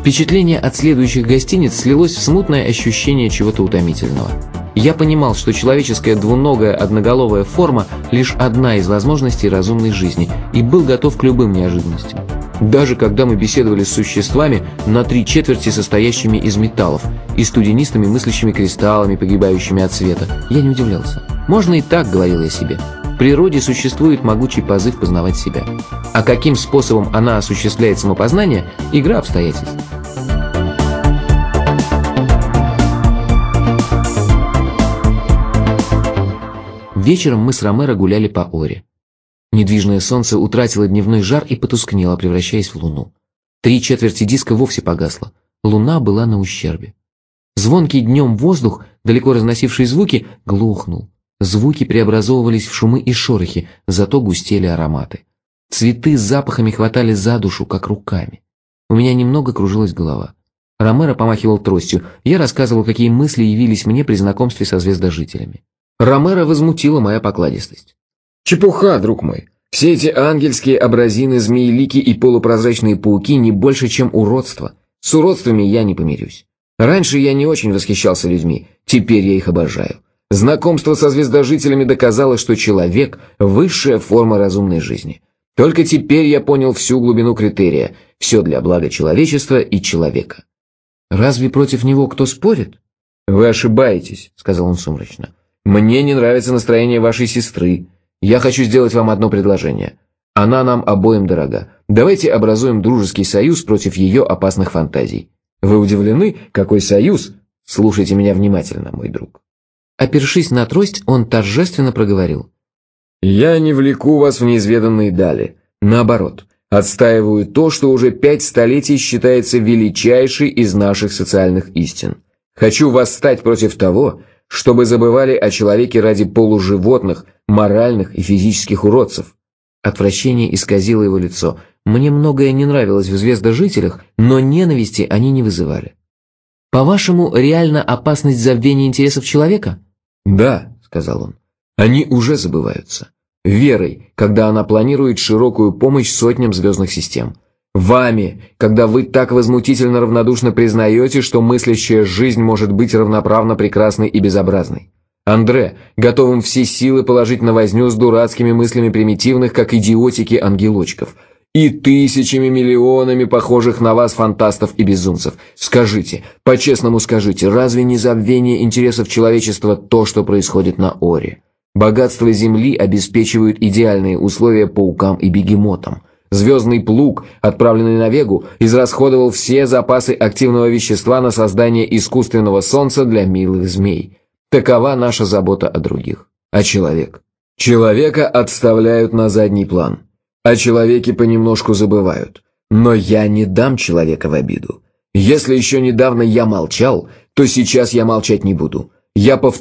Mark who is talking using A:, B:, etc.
A: Впечатление от следующих гостиниц слилось в смутное ощущение чего-то утомительного. Я понимал, что человеческая двуногая одноголовая форма – лишь одна из возможностей разумной жизни, и был готов к любым неожиданностям. Даже когда мы беседовали с существами, на 3/4 состоящими из металлов, и студенистыми мыслящими кристаллами, погибающими от света, я не удивлялся. «Можно и так», – говорил я себе. В природе существует могучий позыв познавать себя. А каким способом она осуществляет самопознание – игра обстоятельств. Вечером мы с Ромеро гуляли по Оре. Недвижное солнце утратило дневной жар и потускнело, превращаясь в луну. 3/4 диска вовсе погасло. Луна была на ущербе. Звонкий днем воздух, далеко разносивший звуки, глухнул. Звуки преобразовывались в шумы и шорохи, зато густели ароматы. Цветы с запахами хватали за душу, как руками. У меня немного кружилась голова. Ромеро помахивал тростью. Я рассказывал, какие мысли явились мне при знакомстве со звездожителями. Ромеро возмутила моя покладистость.
B: «Чепуха, друг мой. Все эти ангельские образины, змеелики и полупрозрачные пауки не больше, чем уродство. С уродствами я не помирюсь. Раньше я не очень восхищался людьми, теперь я их обожаю. Знакомство со звездожителями доказало, что человек – высшая форма разумной жизни. Только теперь я понял всю глубину критерия. Все для блага человечества и человека».
A: «Разве против него кто спорит?»
B: «Вы ошибаетесь», – сказал он сумрачно. «Мне не нравится настроение вашей сестры. Я хочу сделать вам одно предложение. Она нам обоим дорога. Давайте образуем дружеский союз против ее опасных фантазий. Вы удивлены? Какой союз? Слушайте меня внимательно, мой друг».
A: Опершись на трость, он торжественно проговорил.
B: «Я не влеку вас в неизведанные дали. Наоборот, отстаиваю то, что уже 5 столетий считается величайшей из наших социальных истин. Хочу восстать против того, чтобы забывали о человеке ради полуживотных, моральных и физических уродцев».
A: Отвращение исказило его лицо. Мне многое не нравилось в звездожителях, но ненависти они не вызывали. «По-вашему, реально опасность забвения интересов человека?»
B: «Да», — сказал он, — «они уже забываются. Верой, когда она планирует широкую помощь сотням звездных систем. Вами, когда вы так возмутительно равнодушно признаете, что мыслящая жизнь может быть равноправно прекрасной и безобразной. Андре, готовым все силы положить на возню с дурацкими мыслями примитивных, как идиотики ангелочков. И тысячами миллионами похожих на вас фантастов и безумцев. Скажите, по-честному скажите, разве не забвение интересов человечества то, что происходит на Оре? Богатства Земли обеспечивают идеальные условия паукам и бегемотам. Звездный плуг, отправленный на Вегу, израсходовал все запасы активного вещества на создание искусственного солнца для милых змей. Такова наша забота о других. А человек? Человека отставляют на задний план. О человеке понемножку забывают. Но я не дам человека в обиду. Если еще недавно я молчал, то сейчас я молчать не буду. Я повторяю.